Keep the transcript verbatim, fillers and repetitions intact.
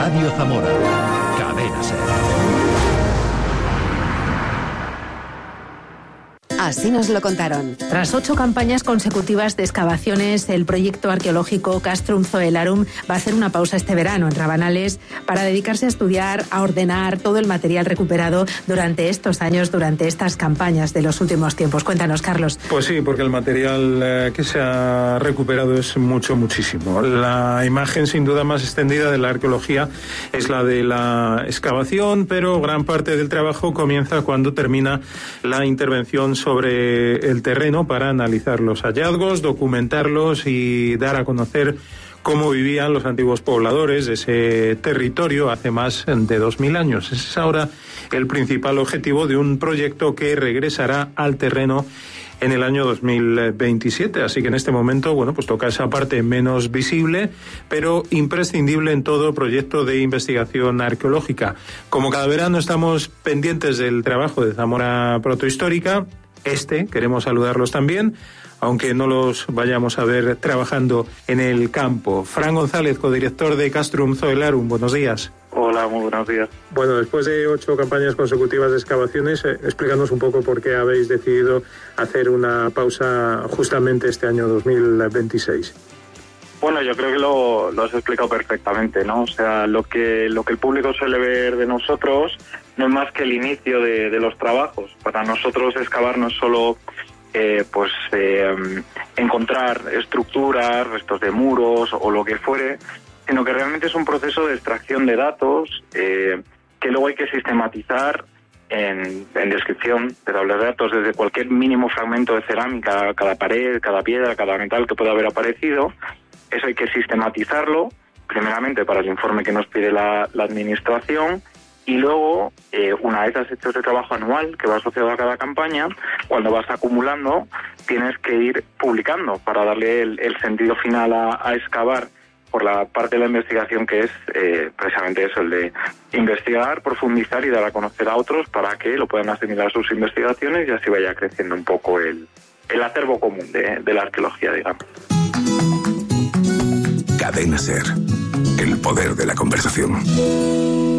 Radio Zamora. Cadena Ser. Así nos lo contaron. Tras ocho campañas consecutivas de excavaciones, el proyecto arqueológico Castrum Zoelarum va a hacer una pausa este verano en Rabanales para dedicarse a estudiar, a ordenar todo el material recuperado durante estos años, durante estas campañas de los últimos tiempos. Cuéntanos, Carlos. Pues sí, porque el material eh, que se ha recuperado es mucho, muchísimo. La imagen sin duda más extendida de la arqueología es la de la excavación, pero gran parte del trabajo comienza cuando termina la intervención sobre sobre el terreno para analizar los hallazgos, documentarlos y dar a conocer cómo vivían los antiguos pobladores de ese territorio hace más de dos mil años. Ese es ahora el principal objetivo de un proyecto que regresará al terreno en el año dos mil veintisiete, así que en este momento, bueno, pues toca esa parte menos visible, pero imprescindible en todo proyecto de investigación arqueológica. Como cada verano estamos pendientes del trabajo de Zamora Protohistórica, este queremos saludarlos también, aunque no los vayamos a ver trabajando en el campo. Fran González, codirector de Castrum Zoelarum, buenos días. Hola, muy buenos días. Bueno, después de ocho campañas consecutivas de excavaciones, eh, explícanos un poco por qué habéis decidido hacer una pausa justamente este año dos mil veintiséis. Bueno, yo creo que lo, lo has explicado perfectamente, ¿no? O sea, lo que lo que el público suele ver de nosotros no es más que el inicio de, de los trabajos. Para nosotros excavar no es solo eh, pues eh, encontrar estructuras, restos de muros o lo que fuere, sino que realmente es un proceso de extracción de datos eh, que luego hay que sistematizar en, en descripción de tablas de datos, desde cualquier mínimo fragmento de cerámica, cada pared, cada piedra, cada metal que pueda haber aparecido. Eso hay que sistematizarlo, primeramente para el informe que nos pide la, la administración, y luego, eh, una vez has hecho ese trabajo anual que va asociado a cada campaña, cuando vas acumulando, tienes que ir publicando para darle el, el sentido final a, a excavar por la parte de la investigación, que es eh, precisamente eso, el de investigar, profundizar y dar a conocer a otros para que lo puedan asimilar sus investigaciones y así vaya creciendo un poco el, el acervo común de, de la arqueología, digamos. Cadena Ser, el poder de la conversación.